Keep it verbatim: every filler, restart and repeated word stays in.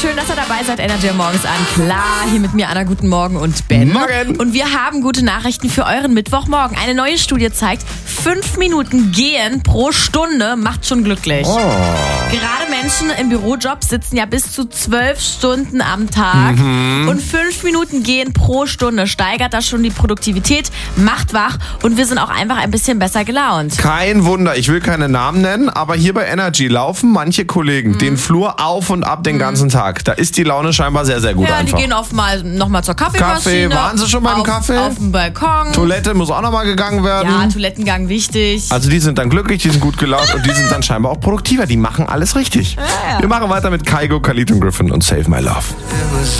schön, dass ihr dabei seid. Energy morgens an. Klar, hier mit mir Anna, guten Morgen und Ben. Morgen. Und wir haben gute Nachrichten für euren Mittwochmorgen. Eine neue Studie zeigt, fünf Minuten gehen pro Stunde macht schon glücklich. Oh. Gerade Menschen im Bürojob sitzen ja bis zu zwölf Stunden am Tag. Mhm. Und fünf Minuten gehen pro Stunde steigert das schon die Produktivität, macht wach und wir sind auch einfach ein bisschen besser gelaunt. Kein Wunder, ich will keine Namen nennen, aber hier bei Energy laufen manche Kollegen mhm. den Flur auf und ab den mhm. ganzen Tag. Da ist die Laune scheinbar sehr, sehr gut ja, einfach. Die gehen oft mal nochmal zur Kaffeemaschine. Kaffee, waren sie schon beim auf, Kaffee? Auf dem Balkon. Toilette muss auch nochmal gegangen werden. Ja, Toilettengang wichtig. Also die sind dann glücklich, die sind gut gelaunt und die sind dann scheinbar auch produktiver. Die machen alles richtig. Ja, ja. Wir machen weiter mit Kygo, Khalid und Griffin und Save My Love.